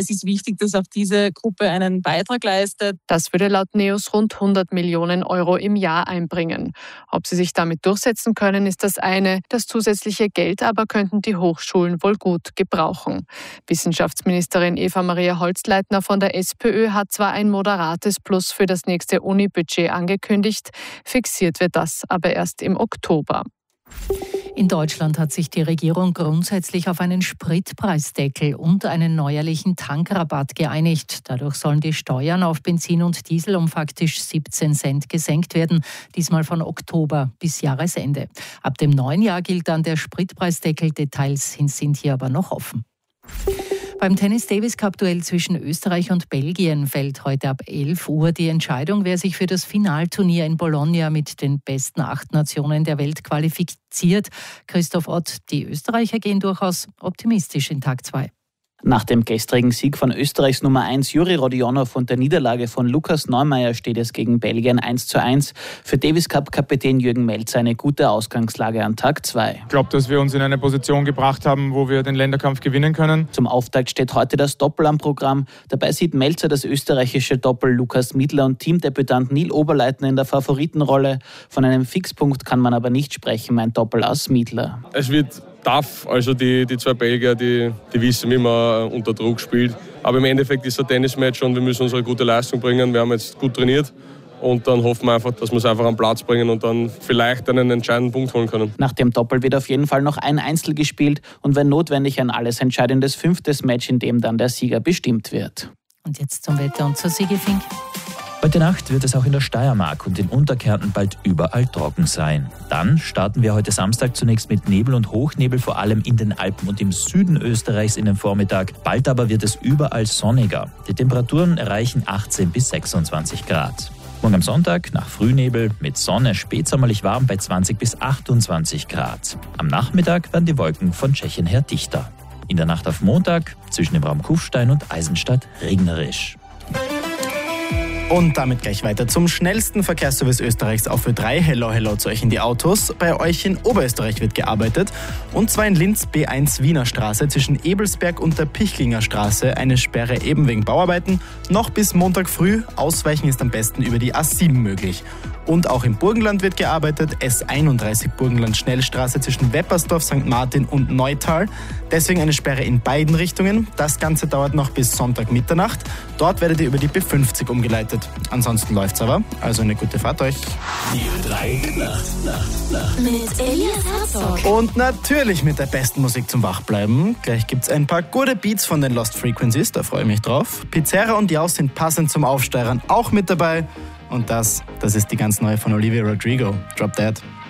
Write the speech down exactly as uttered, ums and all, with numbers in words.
es ist wichtig, dass auch diese Gruppe einen Beitrag leistet. Das würde laut NEOS rund hundert Millionen Euro im Jahr einbringen. Ob sie sich damit durchsetzen können, ist das eine. Das zusätzliche Geld aber könnten die Hochschulen wohl gut gebrauchen. Wissenschaftsministerin Eva-Maria Holzleitner von der SPÖ hat zwar ein moderates Plus für das nächste Uni-Budget angekündigt, fixiert wird das aber erst im Oktober. In Deutschland hat sich die Regierung grundsätzlich auf einen Spritpreisdeckel und einen neuerlichen Tankrabatt geeinigt. Dadurch sollen die Steuern auf Benzin und Diesel um faktisch siebzehn Cent gesenkt werden, diesmal von Oktober bis Jahresende. Ab dem neuen Jahr gilt dann der Spritpreisdeckel. Details sind hier aber noch offen. Beim Tennis-Davis-Cup-Duell zwischen Österreich und Belgien fällt heute ab elf Uhr die Entscheidung, wer sich für das Finalturnier in Bologna mit den besten acht Nationen der Welt qualifiziert. Christoph Ott, die Österreicher gehen durchaus optimistisch in Tag zwei. Nach dem gestrigen Sieg von Österreichs Nummer eins Juri Rodionov und der Niederlage von Lukas Neumeier steht es gegen Belgien eins zu eins. Für Davis-Cup-Kapitän Jürgen Melzer eine gute Ausgangslage an Tag zwei. Ich glaube, dass wir uns in eine Position gebracht haben, wo wir den Länderkampf gewinnen können. Zum Auftakt steht heute das Doppel am Programm. Dabei sieht Melzer das österreichische Doppel Lukas Miedler und Teamdebütant Neil Oberleitner in der Favoritenrolle. Von einem Fixpunkt kann man aber nicht sprechen, meint Doppelass Miedler. Es wird tough, also die, die zwei Belgier, die, die wissen, wie man unter Druck spielt. Aber im Endeffekt ist es ein Tennismatch und wir müssen unsere gute Leistung bringen. Wir haben jetzt gut trainiert und dann hoffen wir einfach, dass wir es einfach am Platz bringen und dann vielleicht einen entscheidenden Punkt holen können. Nach dem Doppel wird auf jeden Fall noch ein Einzel gespielt und wenn notwendig ein alles entscheidendes fünftes Match, in dem dann der Sieger bestimmt wird. Und jetzt zum Wetter und zur Sigi Fink. Heute Nacht wird es auch in der Steiermark und in Unterkärnten bald überall trocken sein. Dann starten wir heute Samstag zunächst mit Nebel und Hochnebel, vor allem in den Alpen und im Süden Österreichs in den Vormittag. Bald aber wird es überall sonniger. Die Temperaturen erreichen achtzehn bis sechsundzwanzig Grad. Morgen am Sonntag nach Frühnebel mit Sonne spätsommerlich warm bei zwanzig bis achtundzwanzig Grad. Am Nachmittag werden die Wolken von Tschechien her dichter. In der Nacht auf Montag zwischen dem Raum Kufstein und Eisenstadt regnerisch. Und damit gleich weiter zum schnellsten Verkehrsservice Österreichs auf Ö drei. Hello, hello zu euch in die Autos. Bei euch in Oberösterreich wird gearbeitet. Und zwar in Linz B eins Wiener Straße zwischen Ebelsberg und der Pichlinger Straße. Eine Sperre eben wegen Bauarbeiten. Noch bis Montag früh. Ausweichen ist am besten über die A sieben möglich. Und auch im Burgenland wird gearbeitet. S einunddreißig Burgenland Schnellstraße zwischen Weppersdorf, Sankt Martin und Neutal. Deswegen eine Sperre in beiden Richtungen. Das Ganze dauert noch bis Sonntag Mitternacht. Dort werdet ihr über die B fünfzig umgeleitet. Ansonsten läuft's aber. Also eine gute Fahrt euch. Die Ö drei Nacht, Nacht, Nacht. Mit Elias Herzog. Und natürlich mit der besten Musik zum Wachbleiben. Gleich gibt's ein paar gute Beats von den Lost Frequencies. Da freue ich mich drauf. Pizzerra und Jaus sind passend zum Aufsteigern auch mit dabei. Und das, das ist die ganz neue von Olivia Rodrigo. Drop Dead.